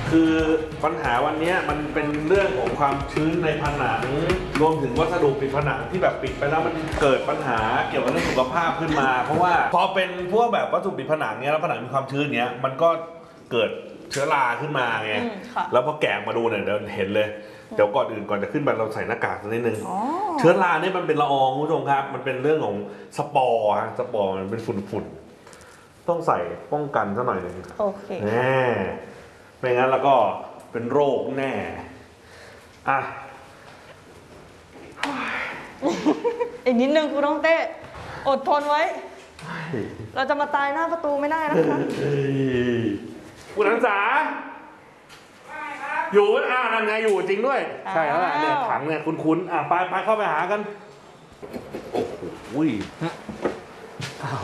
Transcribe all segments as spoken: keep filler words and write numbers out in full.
คือปัญหาวันนี้มันเป็นเรื่องของความชื้นในผนังรวมถึงวัสดุปิดผนังที่แบบปิดไปแล้วมันเกิดปัญหาเกี่ยวกับเรื่องสุขภาพขึ้นมาเพราะว่าพอเป็นพวกแบบวัสดุปิดผนังเนี้ยแล้วผนังมีความชื้นเนี้ยมันก็เกิดเชื้อราขึ้นมาไงแล้วพอแกะมาดูเนี่ยเดี๋ยวเห็นเลยเดี๋ยวก่อนอื่นก่อนจะขึ้นไปเราใส่หน้ากากสักนิดนึงเชื้อราเนี่ยมันเป็นละอองคุณผู้ชมครับมันเป็นเรื่องของสปอร์ฮะสปอร์มันเป็นฝุ่นๆต้องใส่ป้องกันซะหน่อยหนึ่งโอเคแน่ไม่งั้นแล้วก็เป็นโรคแน่อ่ะอีกนิดนึงคุณต้องเต้อดทนไว้เราจะมาตายหน้าประตูไม่ได้นะคะคุณนันสาอยู่อ่านั่นไงอยู่จริงด้วยใช่แล้วเนี่ยถังเนี่ยคุ้นๆอ่ะไปไปเข้าไปหากันโอ้โหโอ้โห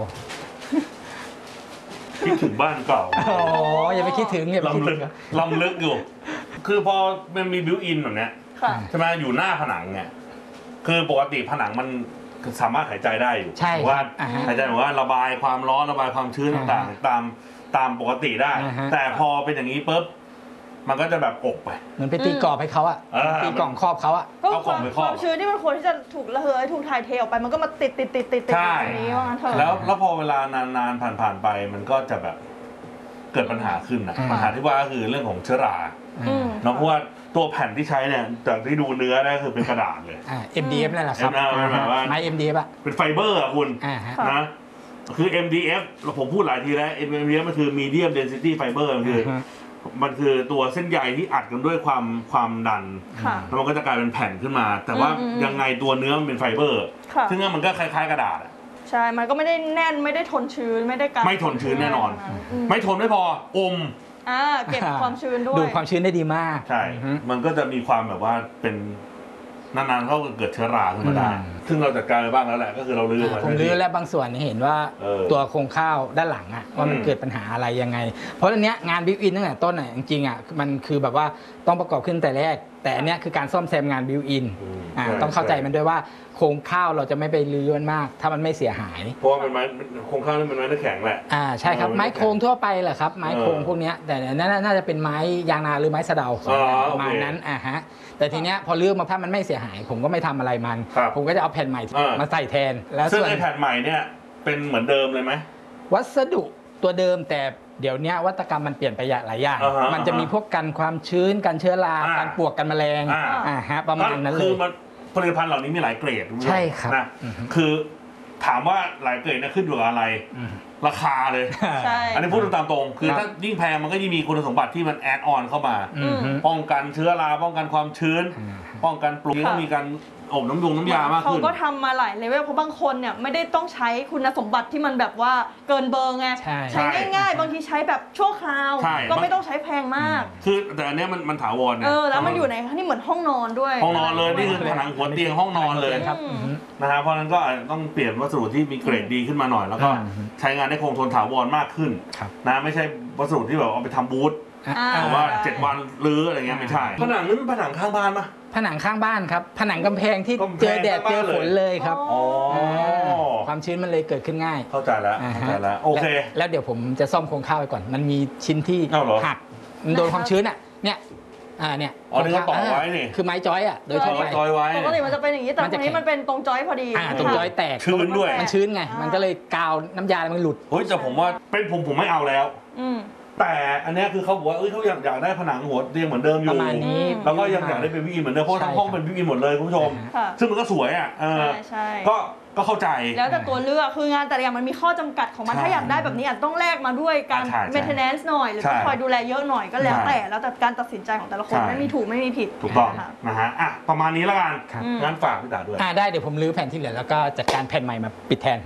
คิดถึงบ้านเก่าอ๋ออย่าไปคิดถึงอย่าไปคิดถึงลำลึกอยู่คือพอมันมีบิวอินแบบเนี้ยใช่ไหมอยู่หน้าผนังเนี่ยคือปกติผนังมันสามารถหายใจได้อยู่ว่าหายใจว่าระบายความร้อนระบายความชื้นต่างๆตามตามปกติได้แต่พอเป็นอย่างนี้ปุ๊บมันก็จะแบบอบไปเหมือนไปตีกรอบให้เขาอะตีกล่องครอบเขาอะก็ความความชื้นที่มันควรที่จะถูกระเหยถูกถ่ายเทออกไปมันก็มาติดติดติดติดติดอย่างนี้ว่างั้นเถอะแล้วแล้วพอเวลานานๆผ่านๆไปมันก็จะแบบเกิดปัญหาขึ้นนะปัญหาที่ว่าก็คือเรื่องของเชื้อราเนาะเพราะว่าตัวแผ่นที่ใช้เนี่ยจากที่ดูเนื้อได้คือเป็นกระดาษเลยเอ็ม ดี เอฟ นั่นแหละครับไม้ เอ็ม ดี เอฟ อะเป็นไฟเบอร์อะคุณนะคือ เอ็ม ดี เอฟ ผมพูดหลายทีแล้ว เอ็ม ดี เอฟ มันคือ medium density fiber มันคือมันคือตัวเส้นใยที่อัดกันด้วยความความดันแล้วมันก็จะกลายเป็นแผ่นขึ้นมา แต่ว่ายังไงตัวเนื้อมันเป็นไฟเบอร์ซึ่งมันก็คล้ายๆกระดาษใช่มันก็ไม่ได้แน่นไม่ได้ทนชื้นไม่ได้กันไม่ทนชื้นแน่นอนไม่ทนไม่พออมอ่าเก็บความชื้นด้วยดูความชื้นได้ดีมากใช่มันก็จะมีความแบบว่าเป็นนานๆเขาเกิดเชื้อราขึ้นมาได้ซึ่งเราจัดการไปบ้างแล้วแหละก็คือเราลื้อมาผมลื้อและบางส่วนเห็นว่าตัวโครงข้าวด้านหลังอะว่ามันเกิดปัญหาอะไรยังไงเพราะอันเนี้ยงานบิวอินตั้งแต่ต้นอะจริงๆอะมันคือแบบว่าต้องประกอบขึ้นแต่แรกแต่อันเนี้ยคือการซ่อมแซมงานบิวอินอ่าต้องเข้าใจมันด้วยว่าโครงข้าวเราจะไม่ไปลื้อมันมากถ้ามันไม่เสียหายเพราะว่าเป็นไม้โครงข้าวนี่เป็นไม้เนื้อแข็งแหละอ่าใช่ครับไม้โครงทั่วไปแหละครับไม้โครงพวกนี้แต่น่าจะเป็นไม้ยางนาหรือไม้สะเดาประมาณนั้นอ่าฮะแต่ทีเนี้ยพอลื้อมาถ้ามันไม่เสียหายผมก็ไม่ทำอะไรมันผมก็จะเอาแผ่นใหม่มาใส่แทนแล้วซึ่งไอ้แผ่นใหม่เนี่ยเป็นเหมือนเดิมเลยไหมวัสดุตัวเดิมแต่เดี๋ยวนี้วัตกรรมมันเปลี่ยนไปหลายอย่างมันจะมีพวกกันความชื้นกันเชื้อราการปลวกกันแมลงอ่าฮะประมาณนั้นเลยผลิตภัณฑ์เหล่านี้มีหลายเกรดใช่ครับนะคือถามว่าหลายเกรดเนี่ยขึ้นอยู่กับอะไรราคาเลยอันนี้พูดตามตรงคือถ้ายิ่งแพงมันก็ยิ่งมีคุณสมบัติที่มันแอดออนเข้ามาป้องกันเชื้อราป้องกันความชื้นป้องกันปลวกต้องมีการอบน้ำยงน้ำยามากขึ้นเขาก็ทำมาหลายเลเวลเพราะบางคนเนี่ยไม่ได้ต้องใช้คุณสมบัติที่มันแบบว่าเกินเบอร์ไงใช้ง่ายๆบางทีใช้แบบชั่วคราวก็ไม่ต้องใช้แพงมากคือแต่อันนี้มันมันถาวรเนี่ยเออแล้วมันอยู่ในนี่เหมือนห้องนอนด้วยห้องนอนเลยนี่คือผนังหัวเตียงห้องนอนเลยครับนะฮะเพราะนั้นก็ต้องเปลี่ยนวัสดุที่มีเกรดดีขึ้นมาหน่อยแล้วก็ใช้งานได้คงทนถาวรมากขึ้นนะไม่ใช่วัสดุที่แบบเอาไปทำบูธแต่ว่าเจ็ดวันรื้ออะไรเงี้ยไม่ใช่ผนังนี่มันผนังข้างบ้านปะผนังข้างบ้านครับผนังกำแพงที่เจอแดดเจอฝนเลยครับความชื้นมันเลยเกิดขึ้นง่ายเข้าใจแล้วเข้าใจแล้วโอเคแล้วเดี๋ยวผมจะซ่อมโครงข้าวไปก่อนมันมีชิ้นที่หักมันโดนความชื้นอ่ะเนี่ยอ่าเนี่ยอ๋อนี่ก็ต่อไว้นี่คือไม้จอยอ่ะโดยทั่วไปจอยไว้ปกติมันจะเป็นอย่างนี้แต่ตรงนี้มันเป็นตรงจอยพอดีอ่าตรงจอยแตกชื้นด้วยมันชื้นไงมันก็เลยกาวน้ำยามันหลุดเฮ้ยแต่ผมว่าเป็นผมผมไม่เอาแล้วแต่อันนี้คือเขาบอกว่าเอ้ยเขาอยากอยากได้ผนังหัวเตียงเหมือนเดิมอยู่ประมาณนี้แล้วก็ยังอยากได้เป็นวิวอินเหมือนเดิมเพราะทั้งห้องเป็นวิวอินหมดเลยคุณผู้ชมซึ่งมันก็สวยอ่ะใช่ก็ก็เข้าใจแล้วแต่ตัวเลือกคืองานแต่ละอย่างมันมีข้อจำกัดของมันถ้าอยากได้แบบนี้อาจต้องแลกมาด้วยการ maintenance หน่อยหรือต้องคอยดูแลเยอะหน่อยก็แล้วแต่แล้วแต่การตัดสินใจของแต่ละคนไม่มีถูกไม่มีผิดถูกต้องนะฮะอ่ะประมาณนี้แล้วกันงั้นฝากพี่ตาด้วยอ่าได้เดี๋ยวผมรื้อแผ่นที่เหลือแล้วก็จัดการแผ่นใหม่มาปิดแทน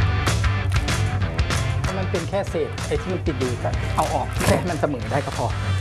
มันเป็นแค่เศษไอ้ที่มันติดอยู่ก็เอาออกแค่มันเสมอได้ก็พอ